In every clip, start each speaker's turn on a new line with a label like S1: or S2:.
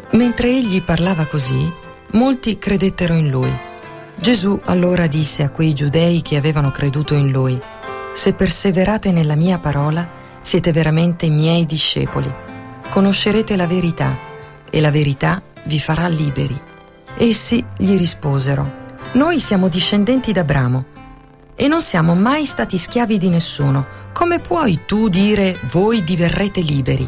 S1: Mentre egli parlava così, molti credettero in lui. Gesù allora disse a quei giudei che avevano creduto in lui: «Se perseverate nella mia parola, siete veramente miei discepoli. Conoscerete la verità, e la verità vi farà liberi». Essi gli risposero: «Noi siamo discendenti d'Abramo e non siamo mai stati schiavi di nessuno. Come puoi tu dire voi diverrete liberi?»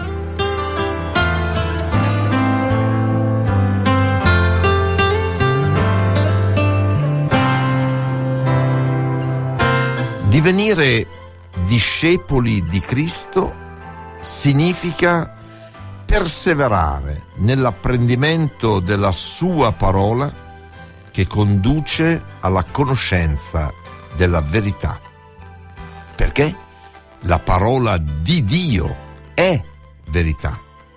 S2: Divenire discepoli di Cristo significa perseverare nell'apprendimento della sua parola che conduce alla conoscenza della verità. Perché la parola di Dio è verità.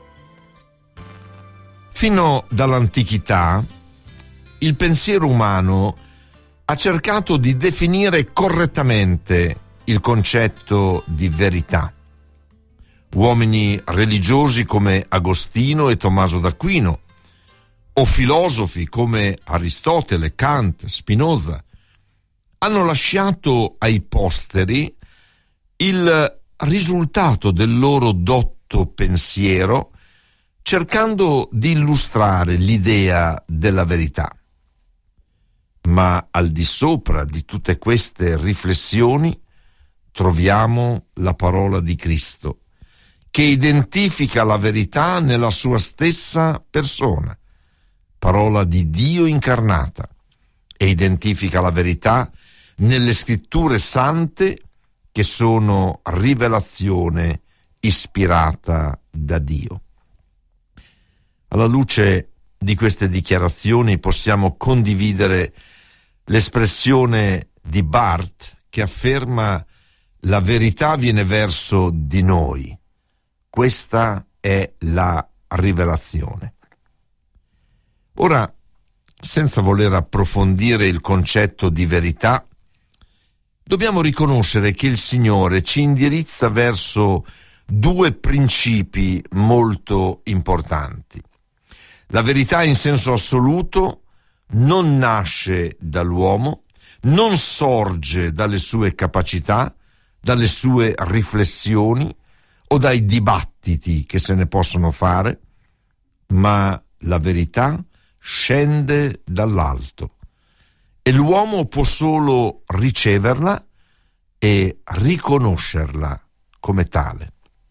S2: Fino dall'antichità il pensiero umano ha cercato di definire correttamente il concetto di verità. Uomini religiosi come Agostino e Tommaso d'Aquino, o filosofi come Aristotele, Kant, Spinoza, hanno lasciato ai posteri il risultato del loro dotto pensiero, cercando di illustrare l'idea della verità. Ma al di sopra di tutte queste riflessioni troviamo la parola di Cristo, che identifica la verità nella sua stessa persona, parola di Dio incarnata, e identifica la verità nelle scritture sante che sono rivelazione ispirata da Dio. Alla luce di queste dichiarazioni possiamo condividere l'espressione di Barth che afferma: la verità viene verso di noi. Questa è la rivelazione. Ora, senza voler approfondire il concetto di verità, dobbiamo riconoscere che il Signore ci indirizza verso due principi molto importanti. La verità in senso assoluto non nasce dall'uomo, non sorge dalle sue capacità, dalle sue riflessioni o dai dibattiti che se ne possono fare, ma la verità scende dall'alto e l'uomo può solo riceverla e riconoscerla come tale.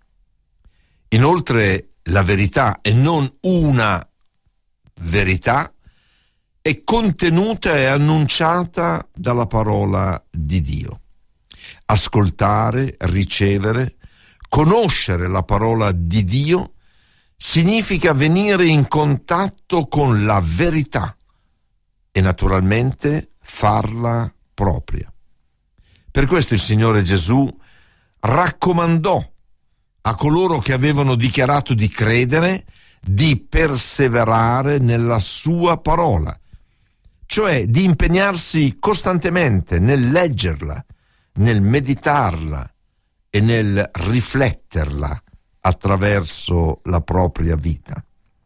S2: Inoltre, la verità, e non una verità, è contenuta e annunciata dalla parola di Dio. Ascoltare, ricevere, conoscere la parola di Dio significa venire in contatto con la verità e naturalmente farla propria. Per questo il Signore Gesù raccomandò a coloro che avevano dichiarato di credere di perseverare nella sua parola, cioè di impegnarsi costantemente nel leggerla, nel meditarla e nel rifletterla attraverso la propria vita.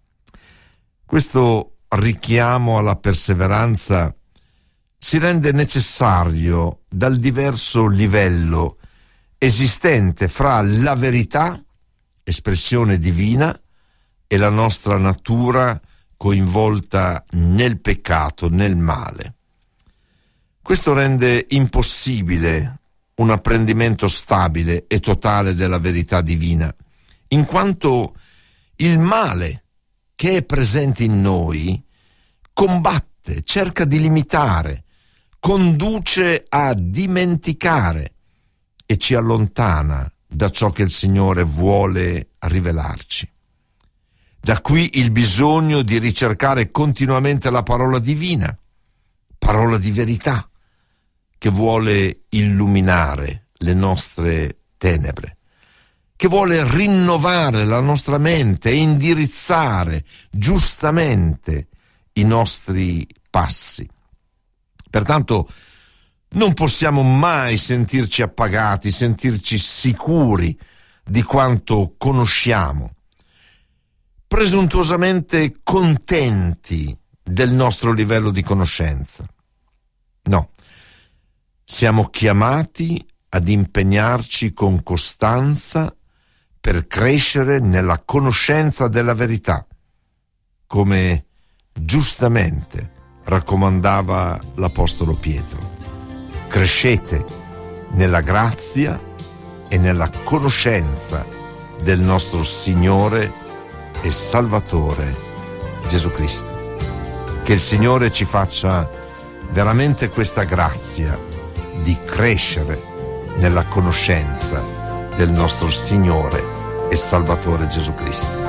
S2: Questo richiamo alla perseveranza si rende necessario dal diverso livello esistente fra la verità, espressione divina, e la nostra natura coinvolta nel peccato, nel male. Questo rende impossibile un apprendimento stabile e totale della verità divina, in quanto il male che è presente in noi combatte, cerca di limitare, conduce a dimenticare e ci allontana da ciò che il Signore vuole rivelarci. Da qui il bisogno di ricercare continuamente la parola divina, parola di verità, che vuole illuminare le nostre tenebre, che vuole rinnovare la nostra mente e indirizzare giustamente i nostri passi. Pertanto non possiamo mai sentirci appagati, sentirci sicuri di quanto conosciamo. presuntuosamente contenti del nostro livello di conoscenza. No, siamo chiamati ad impegnarci con costanza per crescere nella conoscenza della verità, come giustamente raccomandava l'Apostolo Pietro. Crescete nella grazia e nella conoscenza del nostro Signore e Salvatore Gesù Cristo. Che il Signore ci faccia veramente questa grazia di crescere nella conoscenza del nostro Signore e Salvatore Gesù Cristo.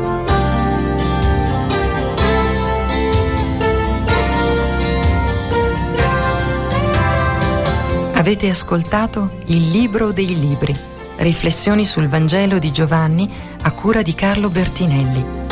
S1: Avete ascoltato Il Libro dei Libri, riflessioni sul Vangelo di Giovanni a cura di Carlo Bertinelli.